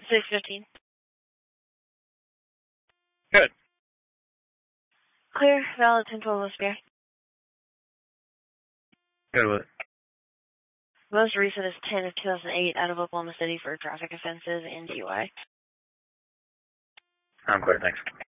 615. Good. Clear, valid, 1012 spare. Good with it. Most recent is 10 of 2008 out of Oklahoma City for traffic offenses and DUI. I'm clear, thanks.